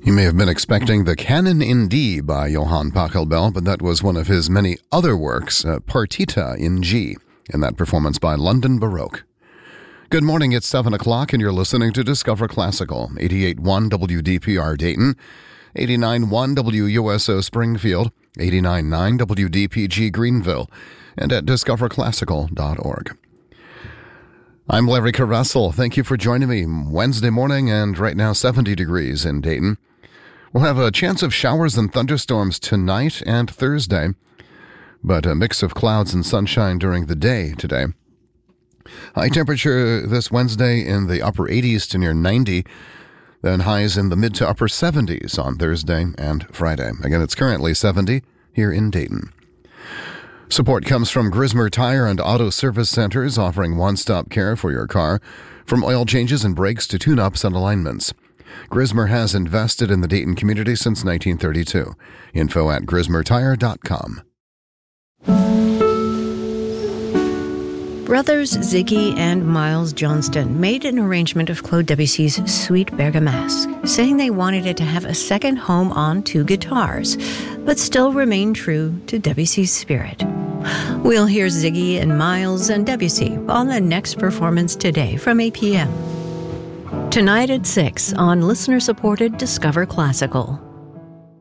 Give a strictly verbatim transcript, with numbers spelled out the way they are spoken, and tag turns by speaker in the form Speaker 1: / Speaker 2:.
Speaker 1: You may have been expecting the Canon in D by Johann Pachelbel, but that was one of his many other works, uh, Partita in G, in that performance by London Baroque. Good morning, it's seven o'clock, and you're listening to Discover Classical, eighty-eight point one W D P R Dayton, eighty-nine point one W U S O Springfield, eighty-nine point nine W D P G Greenville, and at discover classical dot org. I'm Larry Caressel. Thank you for joining me Wednesday morning, and right now seventy degrees in Dayton. We'll have a chance of showers and thunderstorms tonight and Thursday, but a mix of clouds and sunshine during the day today. High temperature this Wednesday in the upper eighties to near ninety, then highs in the mid to upper seventies on Thursday and Friday. Again, it's currently seventy here in Dayton. Support comes from Grismer Tire and Auto Service Centers, offering one-stop care for your car, from oil changes and brakes to tune-ups and alignments. Grismer has invested in the Dayton community since nineteen thirty-two. Info at grismer tire dot com.
Speaker 2: Brothers Ziggy and Miles Johnston made an arrangement of Claude Debussy's Suite Bergamasque, saying they wanted it to have a second home on two guitars, but still remain true to Debussy's spirit. We'll hear Ziggy and Miles and Debussy on the next performance today from eight p.m. Tonight at six on listener-supported Discover Classical.